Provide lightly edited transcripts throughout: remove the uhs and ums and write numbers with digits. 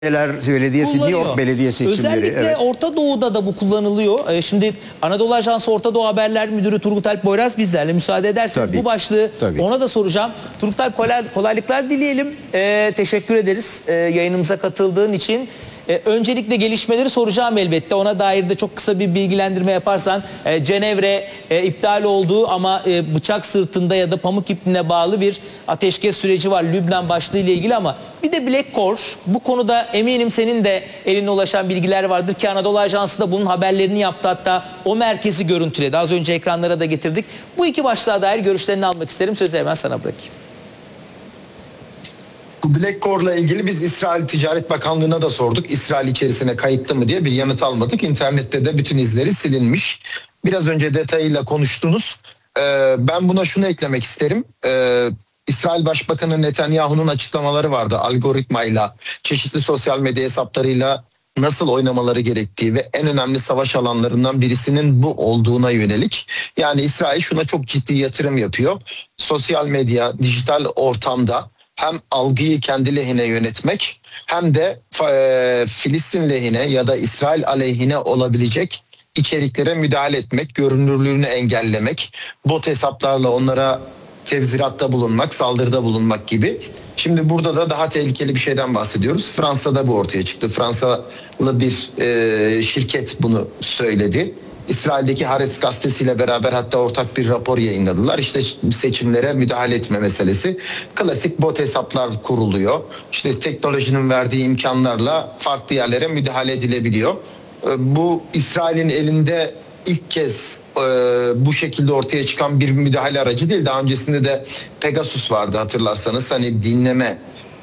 Belediyesi, New York Belediyesi için özellikle evet. Orta Doğu'da da bu kullanılıyor. Şimdi Anadolu Ajansı Orta Doğu Haberler Müdürü Turgut Alp Boyraz bizlerle, müsaade ederseniz Tabii, bu başlığı tabii. ona da soracağım. Turgut Alp, kolaylıklar dileyelim. Teşekkür ederiz yayınımıza katıldığın için. Öncelikle gelişmeleri soracağım elbette. Ona dair de çok kısa bir bilgilendirme yaparsan. Cenevre iptal olduğu ama bıçak sırtında ya da pamuk ipliğine bağlı bir ateşkes süreci var Lübnan başlığı ile ilgili, ama bir de Black Core. Bu konuda eminim senin de eline ulaşan bilgiler vardır ki Anadolu Ajansı da bunun haberlerini yaptı. Hatta o merkezi görüntüledi. Az önce ekranlara da getirdik. Bu iki başlığa dair görüşlerini almak isterim. Sözü hemen sana bırakayım. Bu Black Core'la ilgili biz İsrail Ticaret Bakanlığı'na da sorduk. İsrail içerisine kayıtlı mı diye bir yanıt almadık. İnternette de bütün izleri silinmiş. Biraz önce detayıyla konuştunuz. Ben buna şunu eklemek isterim. İsrail Başbakanı Netanyahu'nun açıklamaları vardı. Algoritmayla, çeşitli sosyal medya hesaplarıyla nasıl oynamaları gerektiği ve en önemli savaş alanlarından birisinin bu olduğuna yönelik. Yani İsrail şuna çok ciddi yatırım yapıyor. Sosyal medya, dijital ortamda hem algıyı kendi lehine yönetmek hem de Filistin lehine ya da İsrail aleyhine olabilecek içeriklere müdahale etmek, görünürlüğünü engellemek, bot hesaplarla onlara tevziratta bulunmak, saldırıda bulunmak gibi. Şimdi burada da daha tehlikeli bir şeyden bahsediyoruz. Fransa'da bu ortaya çıktı. Fransalı bir şirket bunu söyledi. İsrail'deki Haaretz gazetesiyle beraber hatta ortak bir rapor yayınladılar. İşte seçimlere müdahale etme meselesi. Klasik bot hesaplar kuruluyor. İşte teknolojinin verdiği imkanlarla farklı yerlere müdahale edilebiliyor. Bu İsrail'in elinde ilk kez bu şekilde ortaya çıkan bir müdahale aracı değil. Daha öncesinde de Pegasus vardı, hatırlarsanız. Hani dinleme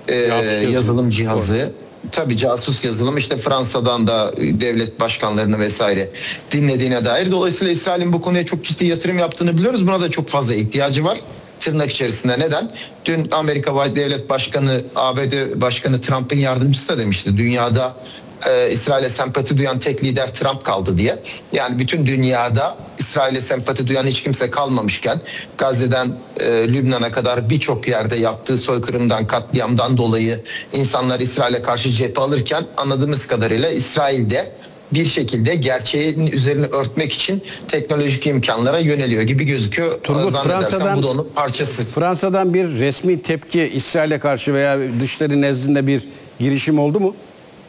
yazılım cihazı. Tabii casus yazılım, işte Fransa'dan da devlet başkanlarını vesaire dinlediğine dair. Dolayısıyla İsrail'in bu konuya çok ciddi yatırım yaptığını biliyoruz. Buna da çok fazla ihtiyacı var. Tırnak içerisinde neden? Dün Amerika Devlet Başkanı, ABD Başkanı Trump'ın yardımcısı da demişti. Dünyada İsrail'e sempati duyan tek lider Trump kaldı diye. Yani bütün dünyada İsrail'e sempati duyan hiç kimse kalmamışken Gazze'den Lübnan'a kadar birçok yerde yaptığı soykırımdan, katliamdan dolayı insanlar İsrail'e karşı cephe alırken anladığımız kadarıyla İsrail'de bir şekilde gerçeğin üzerini örtmek için teknolojik imkanlara yöneliyor gibi gözüküyor. Turgut, Zannedersem bu da onun parçası. Fransa'dan bir resmi tepki İsrail'e karşı veya dışişleri nezdinde bir girişim oldu mu?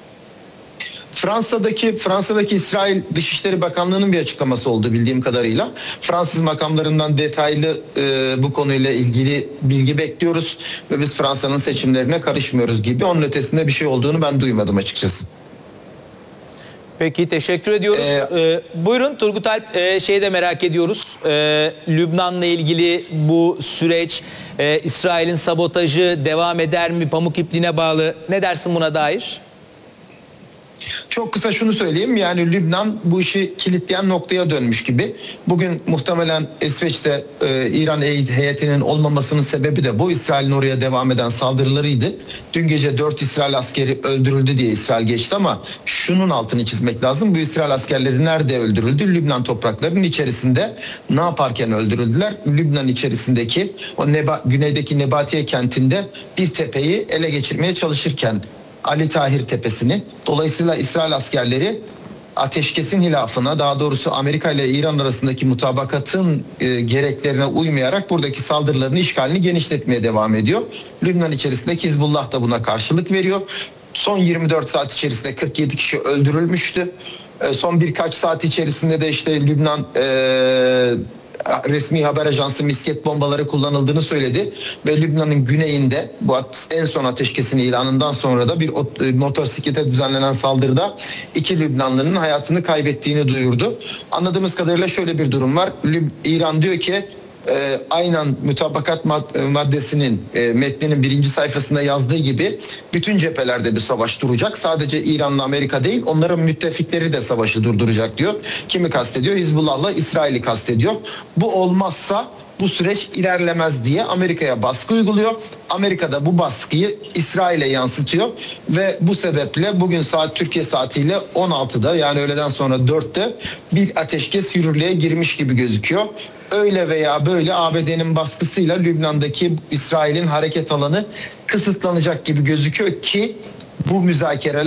Fransa'daki İsrail Dışişleri Bakanlığı'nın bir açıklaması oldu bildiğim kadarıyla. Fransız makamlarından detaylı bu konuyla ilgili bilgi bekliyoruz ve biz Fransa'nın seçimlerine karışmıyoruz gibi. Onun ötesinde bir şey olduğunu ben duymadım açıkçası. Peki, teşekkür ediyoruz. Buyurun Turgut Alp, şeyi de merak ediyoruz. Lübnan'la ilgili bu süreç, İsrail'in sabotajı devam eder mi? Pamuk ipliğine bağlı. Ne dersin buna dair? Çok kısa şunu söyleyeyim, yani Lübnan bu işi kilitleyen noktaya dönmüş gibi. Bugün muhtemelen İsveç'te İran heyetinin olmamasının sebebi de bu. İsrail'in oraya devam eden saldırılarıydı. Dün gece 4 İsrail askeri öldürüldü diye İsrail geçti ama şunun altını çizmek lazım. Bu İsrail askerleri nerede öldürüldü? Lübnan topraklarının içerisinde. Ne yaparken öldürüldüler? Lübnan içerisindeki o güneydeki Nebatiye kentinde bir tepeyi ele geçirmeye çalışırken, Ali Tahir Tepesi'ni. Dolayısıyla İsrail askerleri ateşkesin hilafına, daha doğrusu Amerika ile İran arasındaki mutabakatın gereklerine uymayarak buradaki saldırılarını, işgalini genişletmeye devam ediyor. Lübnan içerisindeki Hizbullah da buna karşılık veriyor. Son 24 saat içerisinde 47 kişi öldürülmüştü. Son birkaç saat içerisinde de işte Lübnan resmi haber ajansı misket bombaları kullanıldığını söyledi ve Lübnan'ın güneyinde bu en son ateşkesin ilanından sonra da bir motosiklete düzenlenen saldırıda 2 Lübnanlı'nın hayatını kaybettiğini duyurdu. Anladığımız kadarıyla şöyle bir durum var. İran diyor ki aynen mutabakat maddesinin metninin 1. sayfasında yazdığı gibi bütün cephelerde bir savaş duracak. Sadece İran'la Amerika değil, onların müttefikleri de savaşı durduracak diyor. Kimi kastediyor? Hizbullah'la İsrail'i kastediyor. Bu olmazsa bu süreç ilerlemez diye Amerika'ya baskı uyguluyor. Amerika da bu baskıyı İsrail'e yansıtıyor ve bu sebeple bugün saat Türkiye saatiyle 16'da, yani öğleden sonra 4'te bir ateşkes yürürlüğe girmiş gibi gözüküyor. Öyle veya böyle ABD'nin baskısıyla Lübnan'daki İsrail'in hareket alanı kısıtlanacak gibi gözüküyor ki bu müzakereler